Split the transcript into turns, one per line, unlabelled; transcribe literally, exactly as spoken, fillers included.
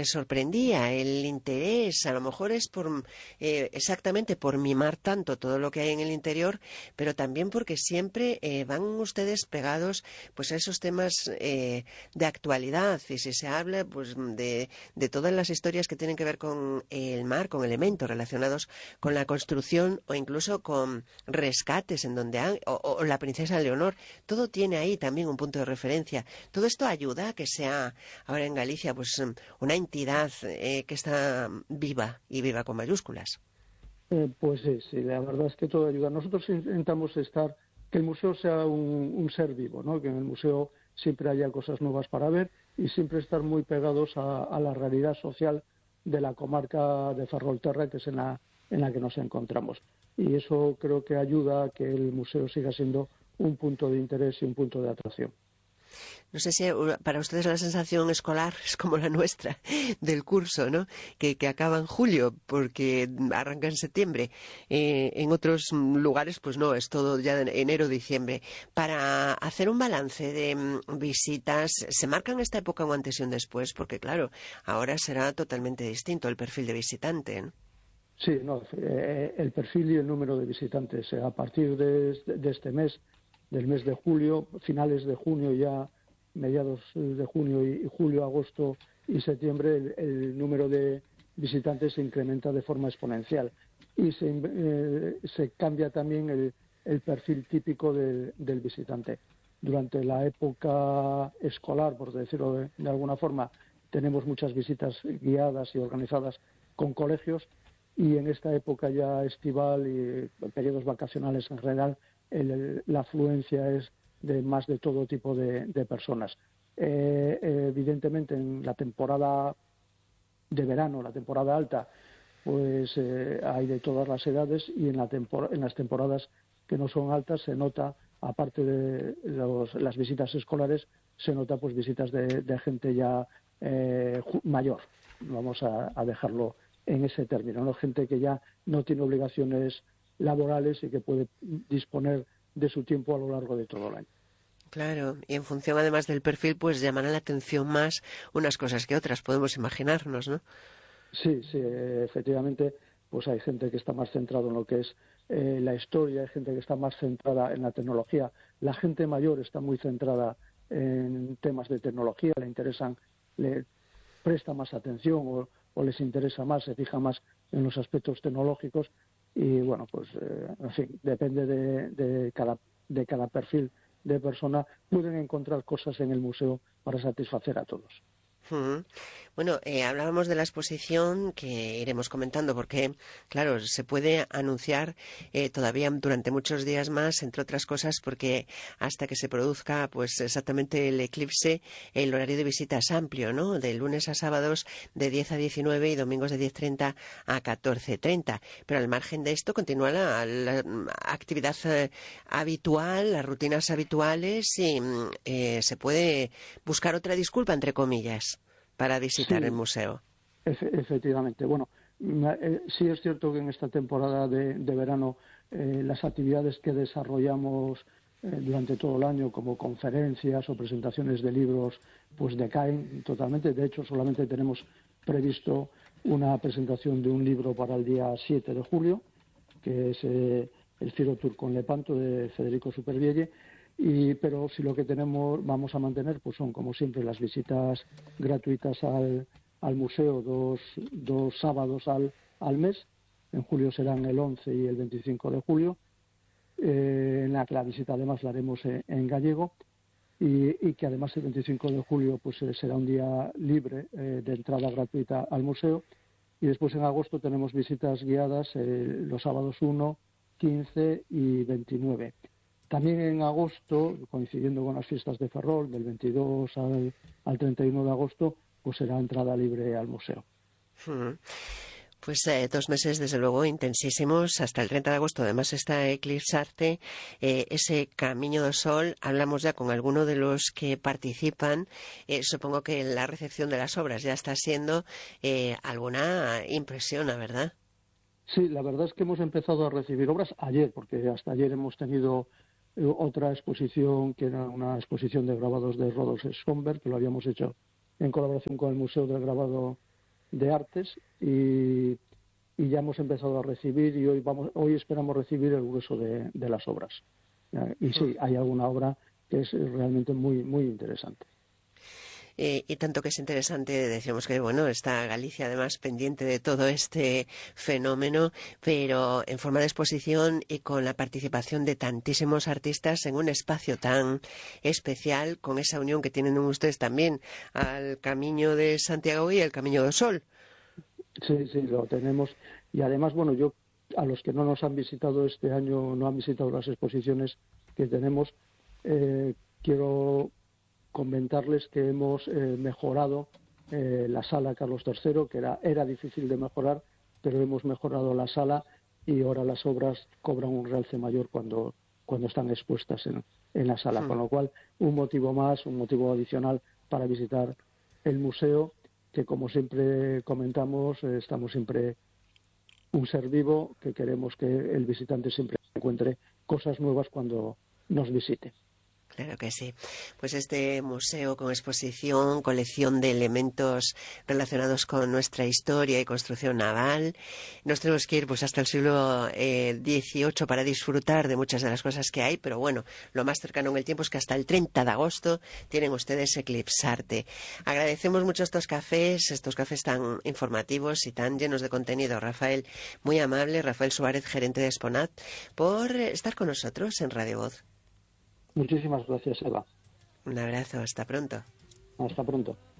les sorprendía, el interés, a lo mejor es por eh, exactamente por mimar tanto todo lo que hay en el interior, pero también porque siempre eh, van ustedes pegados pues a esos temas eh, de actualidad, y si se habla pues de, de todas las historias que tienen que ver con el mar, con elementos relacionados con la construcción o incluso con rescates en donde han, o, o la princesa Leonor, todo tiene ahí también un punto de referencia. Todo esto ayuda a que sea ahora en Galicia pues una entidad eh, que está viva y viva con mayúsculas.
Eh, pues sí, sí, la verdad es que todo ayuda. Nosotros intentamos estar, que el museo sea un, un ser vivo, ¿no? Que en el museo siempre haya cosas nuevas para ver y siempre estar muy pegados a, a la realidad social de la comarca de Ferrolterra, que es en la, en la que nos encontramos. Y eso creo que ayuda a que el museo siga siendo un punto de interés y un punto de atracción.
No sé si para ustedes la sensación escolar es como la nuestra del curso, ¿no? Que, que acaba en julio porque arranca en septiembre. Eh, en otros lugares, pues no, es todo ya de enero, diciembre. Para hacer un balance de mm, visitas, ¿se marcan esta época un antes y un después? Porque claro, ahora será totalmente distinto el perfil de visitante, ¿no?
Sí, no, eh, el perfil y el número de visitantes. A partir de, de este mes, del mes de julio, finales de junio ya, mediados de junio y julio, agosto y septiembre, el, el número de visitantes se incrementa de forma exponencial y se, eh, se cambia también el, el perfil típico de, del visitante. Durante la época escolar, por decirlo de, de alguna forma, tenemos muchas visitas guiadas y organizadas con colegios, y en esta época ya estival y periodos vacacionales en general, el, la afluencia es de más de todo tipo de, de personas. Eh, evidentemente, en la temporada de verano, la temporada alta, pues eh, hay de todas las edades, y en, la tempor- en las temporadas que no son altas se nota, aparte de los, las visitas escolares, se nota pues visitas de, de gente ya eh, mayor. Vamos a, a dejarlo en ese término, ¿no? Gente que ya no tiene obligaciones laborales y que puede disponer de su tiempo a lo largo de todo el año.
Claro, y en función además del perfil, pues llamarán la atención más unas cosas que otras, podemos imaginarnos, ¿no?
Sí, sí, efectivamente, pues hay gente que está más centrada en lo que es eh, la historia, hay gente que está más centrada en la tecnología. La gente mayor está muy centrada en temas de tecnología, le interesan, le presta más atención o, o les interesa más, se fija más en los aspectos tecnológicos y bueno, pues eh, en fin, depende de, de, cada, de cada perfil de persona, pueden encontrar cosas en el museo para satisfacer a todos.
Uh-huh. Bueno, eh, hablábamos de la exposición que iremos comentando porque, claro, se puede anunciar eh, todavía durante muchos días más, entre otras cosas, porque hasta que se produzca pues exactamente el eclipse, el horario de visita es amplio, ¿no? De lunes a sábados de diez a diecinueve y domingos de diez treinta a catorce treinta. Pero al margen de esto continúa la, la actividad eh, habitual, las rutinas habituales y eh, se puede buscar otra disculpa, entre comillas, para visitar el
Sí,
museo.
efe- efectivamente. Bueno, ma- eh, sí es cierto que en esta temporada de, de verano eh, las actividades que desarrollamos eh, durante todo el año, como conferencias o presentaciones de libros, pues decaen totalmente. De hecho, solamente tenemos previsto una presentación de un libro para el día siete de julio, que es eh, El Ciro Turco en Lepanto, de Federico Supervielle. Y, pero si lo que tenemos vamos a mantener pues son como siempre las visitas gratuitas al, al museo dos, dos sábados al, al mes. En julio serán el once y el veinticinco de julio, eh, en la que la visita además la haremos en, en gallego, y, y que además el veinticinco de julio pues eh, será un día libre eh, de entrada gratuita al museo. Y después en agosto tenemos visitas guiadas eh, los sábados uno, quince y veintinueve. También en agosto, coincidiendo con las fiestas de Ferrol, del veintidós al, al treinta y uno de agosto, pues será entrada libre al museo.
Hmm. Pues eh, dos meses, desde luego, intensísimos. Hasta el treinta de agosto, además, está Eclipsarte, eh, ese Camino do Sol. Hablamos ya con alguno de los que participan. Eh, supongo que la recepción de las obras ya está siendo eh, alguna impresión, ¿verdad?
Sí, la verdad es que hemos empezado a recibir obras ayer, porque hasta ayer hemos tenido eh, otra exposición, que era una exposición de grabados de Rodolphe Schomberg, que lo habíamos hecho en colaboración con el Museo del Grabado de artes y, y ya hemos empezado a recibir y hoy vamos hoy esperamos recibir el grueso de, de las obras. Y sí, hay alguna obra que es realmente muy muy interesante.
Eh, y tanto que es interesante, decíamos que bueno, está Galicia además pendiente de todo este fenómeno, pero en forma de exposición y con la participación de tantísimos artistas en un espacio tan especial, con esa unión que tienen ustedes también al Camino de Santiago y el Camino del Sol.
Sí, sí, lo tenemos. Y además, bueno, yo a los que no nos han visitado este año, no han visitado las exposiciones que tenemos, eh, quiero comentarles que hemos eh, mejorado eh, la sala Carlos tercero, que era, era difícil de mejorar, pero hemos mejorado la sala y ahora las obras cobran un realce mayor cuando, cuando están expuestas en, en la sala. Hmm. Con lo cual, un motivo más, un motivo adicional para visitar el museo, que como siempre comentamos, eh, estamos siempre un ser vivo, que queremos que el visitante siempre encuentre cosas nuevas cuando nos visite.
Claro que sí. Pues este museo con exposición, colección de elementos relacionados con nuestra historia y construcción naval. Nos tenemos que ir pues hasta el siglo eh, dieciocho para disfrutar de muchas de las cosas que hay, pero bueno, lo más cercano en el tiempo es que hasta el treinta de agosto tienen ustedes Eclipsarte. Agradecemos mucho estos cafés, estos cafés tan informativos y tan llenos de contenido. Rafael, muy amable, Rafael Suárez, gerente de Exponat, por estar con nosotros en Radio Voz.
Muchísimas gracias, Eva.
Un abrazo, hasta pronto.
Hasta pronto.